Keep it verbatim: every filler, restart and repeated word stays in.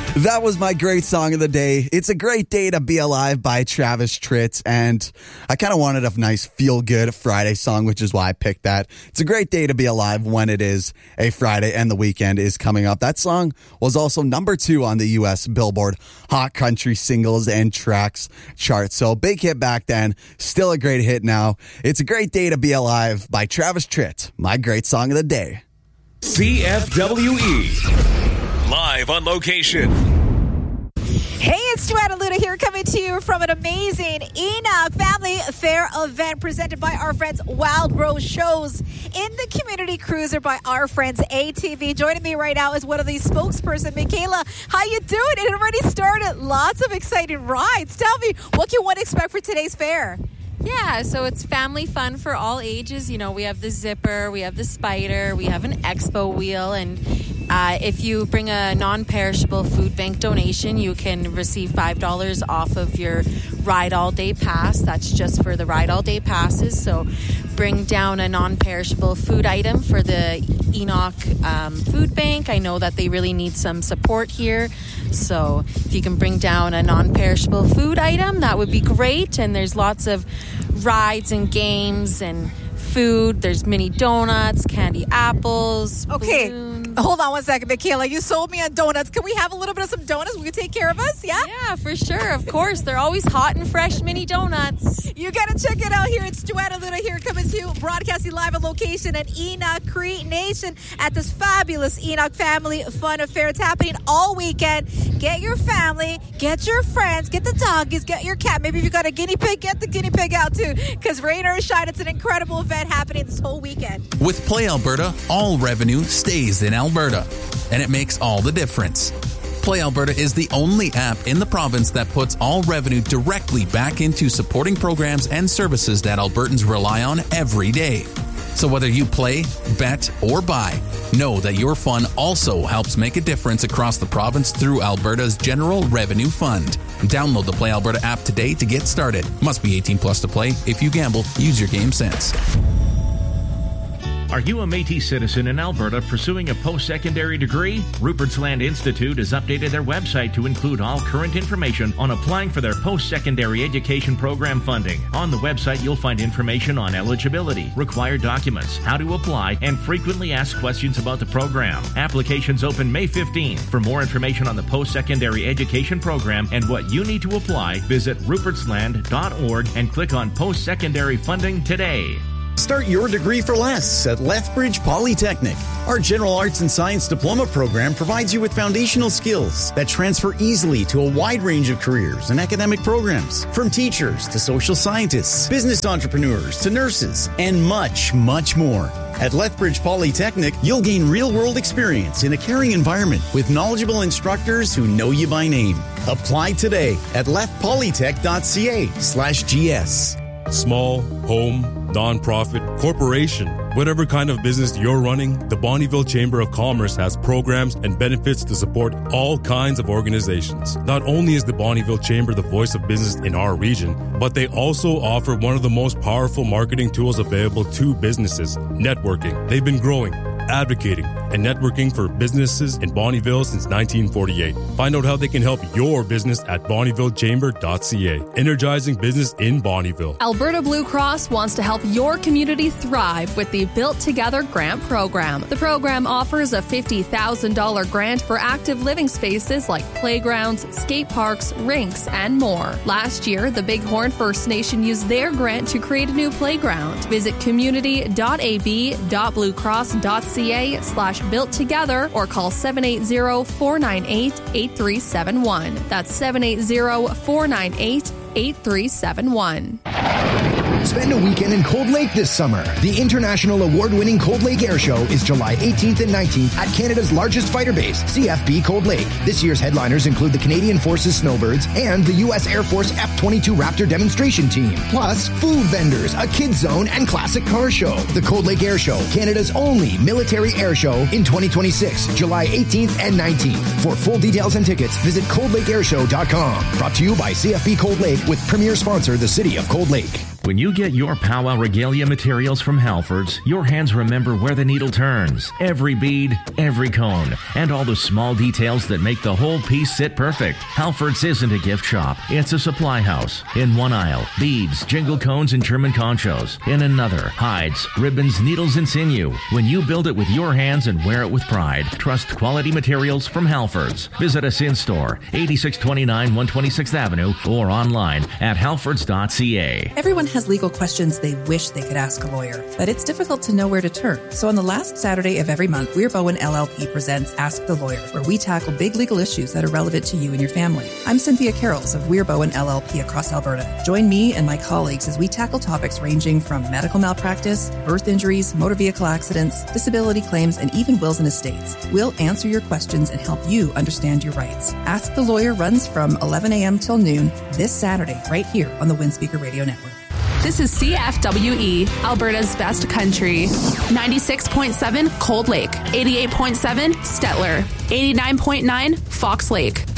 That was my great song of the day. It's a Great Day to Be Alive by Travis Tritt, and I kind of wanted a nice feel-good Friday song, which is why I picked that. It's a great day to be alive when it is a Friday and the weekend is coming up. That song was also number two on the U S Billboard Hot Country Singles and Tracks chart, so big hit back then, still a great hit now. It's a Great Day to Be Alive by Travis Tritt, my great song of the day. C F W E. Live on location. Hey, it's Joanna Luna here coming to you from an amazing Enoch Family Fair event presented by our friends Wild Rose Shows in the Community Cruiser by our friends A T V. Joining me right now is one of these spokesperson, Michaela. How you doing? It already started. Lots of exciting rides. Tell me, what can one expect for today's fair? Yeah, so it's family fun for all ages. You know, we have the zipper, we have the spider, we have an expo wheel, and uh, if you bring a non-perishable food bank donation, you can receive five dollars off of your Ride All Day Pass. That's just for the Ride All Day Passes. So bring down a non-perishable food item for the Enoch um, Food Bank. I know that they really need some support here. So if you can bring down a non-perishable food item, that would be great. And there's lots of rides and games and food. There's mini donuts, candy apples, Okay, balloons. hold on one second, Michaela. You sold me on donuts. Can we have a little bit of some donuts? Will you take care of us? Yeah? Yeah, for sure. Of course. They're always hot and fresh mini donuts. You got to check it out here. It's Joanna Luna here coming to you, broadcasting live on location at Enoch Cree Nation at this fabulous Enoch Family Fun Affair. It's happening all weekend. Get your family, get your friends, get the doggies, get your cat. Maybe if you got a guinea pig, get the guinea pig out too. Because rain or shine, it's an incredible event happening this whole weekend. With Play Alberta, all revenue stays in Alberta, and it makes all the difference. Play Alberta is the only app in the province that puts all revenue directly back into supporting programs and services that Albertans rely on every day. So whether you play, bet, or buy, know that your fun also helps make a difference across the province through Alberta's General Revenue Fund. Download the Play Alberta app today to get started. Must be eighteen plus to play. If you gamble, use your game sense. Are you a Métis citizen in Alberta pursuing a post-secondary degree? Rupert's Land Institute has updated their website to include all current information on applying for their post-secondary education program funding. On the website, you'll find information on eligibility, required documents, how to apply, and frequently asked questions about the program. Applications open May fifteenth. For more information on the post-secondary education program and what you need to apply, visit ruperts land dot org and click on post-secondary funding today. Start your degree for less at Lethbridge Polytechnic. Our General Arts and Science Diploma program provides you with foundational skills that transfer easily to a wide range of careers and academic programs, from teachers to social scientists, business entrepreneurs to nurses, and much, much more. At Lethbridge Polytechnic, you'll gain real-world experience in a caring environment with knowledgeable instructors who know you by name. Apply today at lethpolytech.ca slash GS. Small, home, non-profit, corporation, whatever kind of business you're running, the Bonnyville Chamber of Commerce has programs and benefits to support all kinds of organizations. Not only is the Bonnyville Chamber the voice of business in our region, but they also offer one of the most powerful marketing tools available to businesses, networking. They've been growing, advocating, and networking for businesses in Bonnyville since nineteen forty-eight. Find out how they can help your business at bonnyville chamber dot c a. Energizing business in Bonnyville. Alberta Blue Cross wants to help your community thrive with the Built Together Grant Program. The program offers a fifty thousand dollars grant for active living spaces like playgrounds, skate parks, rinks, and more. Last year, the Bighorn First Nation used their grant to create a new playground. Visit community dot a b dot blue cross dot c a slash built together or call seven eight zero, four nine eight, eight three seven one. That's seven eight zero, four nine eight, eight three seven one. Spend a weekend in Cold Lake this summer. The international award-winning Cold Lake Air Show is July eighteenth and nineteenth at Canada's largest fighter base, C F B Cold Lake. This year's headliners include the Canadian Forces Snowbirds and the U S Air Force F twenty-two Raptor demonstration team. Plus, food vendors, a kids zone, and classic car show. The Cold Lake Air Show, Canada's only military air show in twenty twenty-six, July eighteenth and nineteenth. For full details and tickets, visit cold lake air show dot com. Brought to you by C F B Cold Lake with premier sponsor, the City of Cold Lake. When you get your Powwow Regalia materials from Halfords, your hands remember where the needle turns. Every bead, every cone, and all the small details that make the whole piece sit perfect. Halfords isn't a gift shop. It's a supply house. In one aisle, beads, jingle cones, and German conchos. In another, hides, ribbons, needles, and sinew. When you build it with your hands and wear it with pride, trust quality materials from Halfords. Visit us in-store, eighty-six twenty-nine one twenty-sixth Avenue, or online at halfords dot c a. Everyone has legal questions they wish they could ask a lawyer, but it's difficult to know where to turn. So on the last Saturday of every month, Weir Bowen L L P presents Ask the Lawyer, where we tackle big legal issues that are relevant to you and your family. I'm Cynthia Carrolls of Weir Bowen L L P across Alberta. Join me and my colleagues as we tackle topics ranging from medical malpractice, birth injuries, motor vehicle accidents, disability claims, and even wills and estates. We'll answer your questions and help you understand your rights. Ask the Lawyer runs from eleven a.m. till noon this Saturday, right here on the Windspeaker Radio Network. This is C F W E, Alberta's best country. ninety-six point seven Cold Lake, eighty-eight point seven Stettler, eighty-nine point nine Fox Lake.